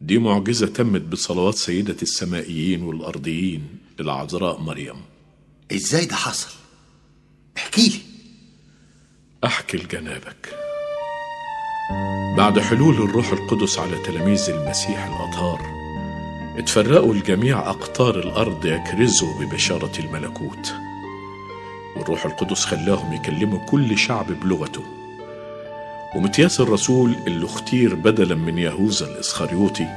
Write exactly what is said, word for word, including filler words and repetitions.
دي معجزة تمت بصلوات سيدة السمائيين والأرضيين العذراء مريم. ازاي ده حصل؟ احكيلي. أحكي لجنابك. بعد حلول الروح القدس على تلاميذ المسيح الأطهار، اتفرقوا الجميع أقطار الأرض يكرزوا ببشارة الملكوت، والروح القدس خلاهم يكلموا كل شعب بلغته. ومتياس الرسول اللي اختير بدلا من يهوذا الإسخريوطي